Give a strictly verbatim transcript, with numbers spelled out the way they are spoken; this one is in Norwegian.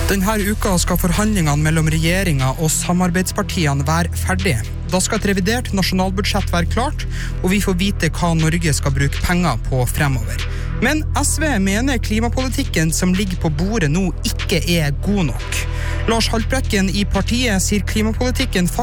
Denne uka skal forhandlingene mellom regjeringen og samarbeidspartiene være ferdige. Da skal et revidert nasjonalbudsjett være klart, og vi får vite hva Norge skal bruke penger på fremover. Men S V mener klimapolitikken som ligger på bordet nå ikke er god nok. Lars Haltbrekken i partiet sier klimapolitikken